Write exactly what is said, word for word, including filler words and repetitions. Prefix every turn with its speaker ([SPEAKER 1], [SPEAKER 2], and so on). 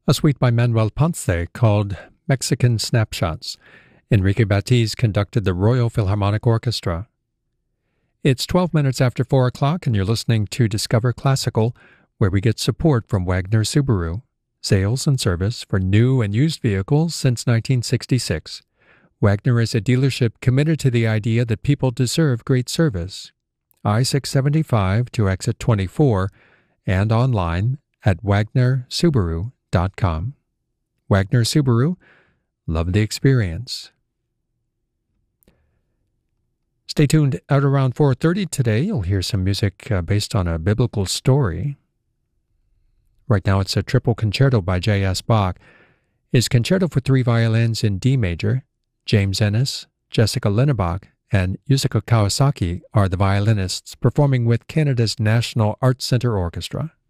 [SPEAKER 1] A suite by Manuel Ponce called Mexican Snapshots. Enrique Batiz conducted the Royal Philharmonic Orchestra. It's twelve minutes after four o'clock, and you're listening to Discover Classical, where we get support from Wagner Subaru, sales and service for new and used vehicles since nineteen sixty-six. Wagner is a dealership committed to the idea that people deserve great service. I six seventy-five to exit twenty-four and online at wagner subaru dot com. Wagner Subaru, love the experience. Stay tuned. Out around four thirty today, you'll hear some music uh, based on a biblical story. Right now it's a triple concerto by J S Bach. His concerto for three violins in D major. James Ennis, Jessica Linnebach, and Yusuke Kawasaki are the violinists performing with Canada's National Arts Centre Orchestra.